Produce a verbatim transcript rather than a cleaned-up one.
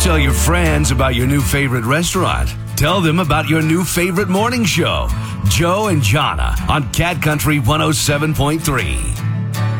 tell your friends about your new favorite restaurant. Tell them about your new favorite morning show. Joe and Jonna on Cat Country one oh seven point three.